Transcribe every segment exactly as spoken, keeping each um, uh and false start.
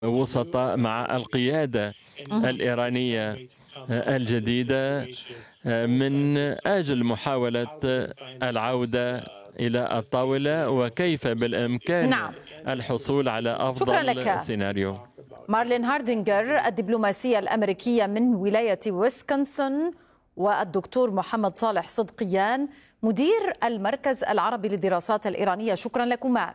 وسطاء مع القيادة اهم. الإيرانية الجديدة من أجل محاولة العودة إلى الطاولة، وكيف بالإمكان نعم. الحصول على شكرا أفضل لك سيناريو. مارلين هاردينجر، الدبلوماسية الأمريكية من ولاية ويسكونسن، والدكتور محمد صالح صدقيان، مدير المركز العربي للدراسات الإيرانية. شكرا لكما.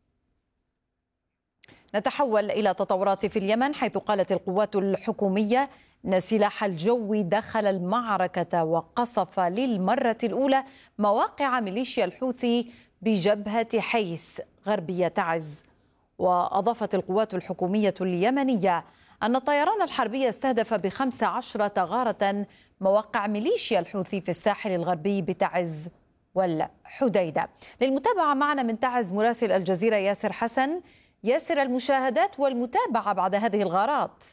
نتحول إلى تطورات في اليمن، حيث قالت القوات الحكومية أن سلاح الجو دخل المعركة وقصف للمرة الأولى مواقع ميليشيا الحوثي بجبهة حيس غربية تعز. وأضافت القوات الحكومية اليمنية أن الطيران الحربي استهدف بخمس عشرة غارة مواقع ميليشيا الحوثي في الساحل الغربي بتعز والحديدة. للمتابعة معنا من تعز مراسل الجزيرة ياسر حسن. ياسر، المشاهدات والمتابعة بعد هذه الغارات.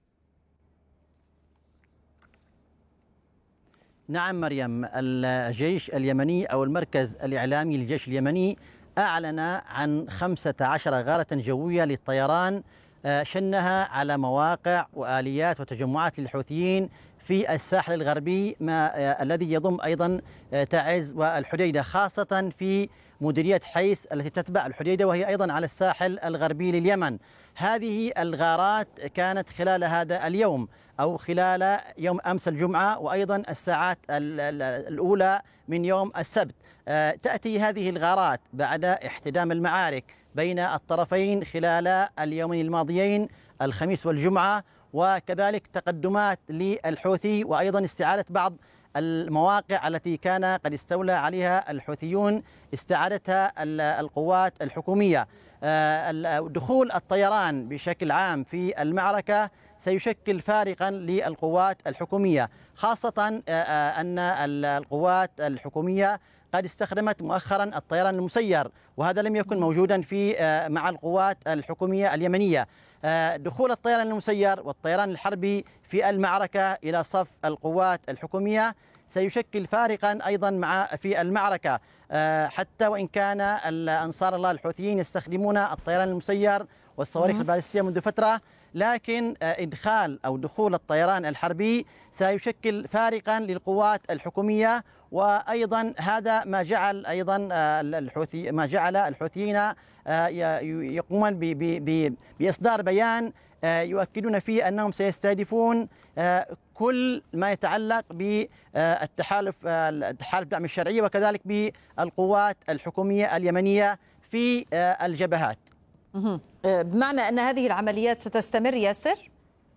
نعم مريم، الجيش اليمني أو المركز الإعلامي للجيش اليمني أعلن عن خمسة عشر غارة جوية للطيران شنها على مواقع وآليات وتجمعات للحوثيين في الساحل الغربي، ما الذي يضم أيضا تعز والحديدة، خاصة في مديرية حيس التي تتبع الحديدة وهي أيضا على الساحل الغربي لليمن. هذه الغارات كانت خلال هذا اليوم أو خلال يوم أمس الجمعة، وأيضا الساعات الأولى من يوم السبت. تأتي هذه الغارات بعد احتدام المعارك بين الطرفين خلال اليومين الماضيين الخميس والجمعة، وكذلك تقدمات للحوثي وأيضا استعادة بعض المواقع التي كان قد استولى عليها الحوثيون، استعادتها القوات الحكومية. دخول الطيران بشكل عام في المعركة سيشكل فارقا للقوات الحكومية، خاصة أن القوات الحكومية قد استخدمت مؤخرا الطيران المسير، وهذا لم يكن موجودا في مع القوات الحكومية اليمنية. دخول الطيران المسير والطيران الحربي في المعركة إلى صف القوات الحكومية سيشكل فارقا أيضا مع في المعركة، حتى وإن كان أنصار الله الحوثيين يستخدمون الطيران المسير والصواريخ البالستية منذ فترة، لكن إدخال أو دخول الطيران الحربي سيشكل فارقا للقوات الحكومية. وأيضا هذا ما جعل أيضا الحوثي ما جعل الحوثيين يقومون بإصدار بيان يؤكدون فيه أنهم سيستهدفون كل ما يتعلق بالتحالف التحالف دعم الشرعية وكذلك بالقوات الحكومية اليمنية في الجبهات. بمعنى أن هذه العمليات ستستمر ياسر؟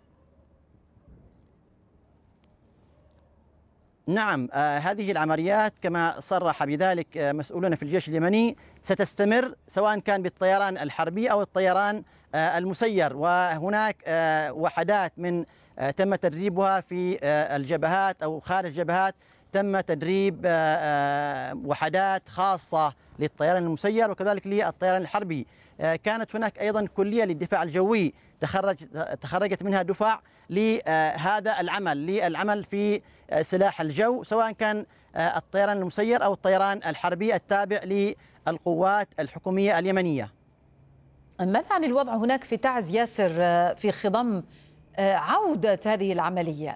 نعم، آه هذه العمليات كما صرح بذلك آه مسؤولون في الجيش اليمني ستستمر، سواء كان بالطيران الحربي أو الطيران آه المسير. وهناك آه وحدات من آه تم تدريبها في آه الجبهات أو خارج الجبهات، تم تدريب آه آه وحدات خاصة للطيران المسير وكذلك للطيران الحربي. آه كانت هناك أيضا كلية للدفاع الجوي تخرج تخرجت منها دفع لهذا العمل للعمل في سلاح الجو، سواء كان الطيران المسير أو الطيران الحربي التابع للقوات الحكومية اليمنية. ماذا عن الوضع هناك في تعز ياسر في خضم عودة هذه العمليات؟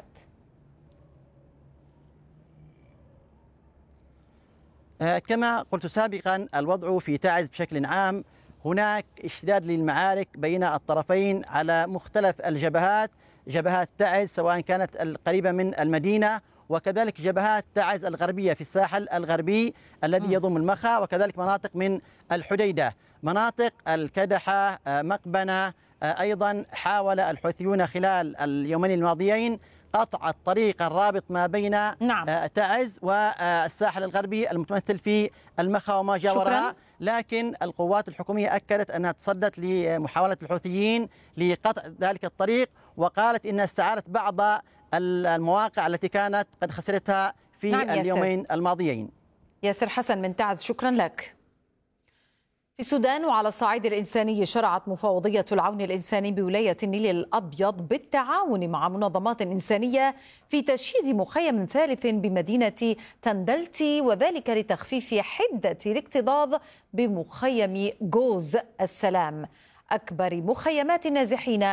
كما قلت سابقا، الوضع في تعز بشكل عام هناك اشتداد للمعارك بين الطرفين على مختلف الجبهات، جبهات تعز سواء كانت القريبة من المدينة وكذلك جبهات تعز الغربية في الساحل الغربي الذي يضم المخا، وكذلك مناطق من الحديدة، مناطق الكدحة، مقبنة. أيضا حاول الحوثيون خلال اليومين الماضيين قطع الطريق الرابط ما بين نعم. تعز والساحل الغربي المتمثل في المخا وما جاورها، لكن القوات الحكومية أكدت أنها تصدت لمحاولة الحوثيين لقطع ذلك الطريق، وقالت إنها استعادت بعض المواقع التي كانت قد خسرتها في نعم اليومين ياسر. الماضيين. ياسر حسن من تعز، شكرا لك. في السودان وعلى الصعيد الإنساني، شرعت مفوضية العون الإنساني بولاية النيل الأبيض بالتعاون مع منظمات إنسانية في تشييد مخيم ثالث بمدينة تندلتي، وذلك لتخفيف حدة الاكتظاظ بمخيم جوز السلام، أكبر مخيمات النازحين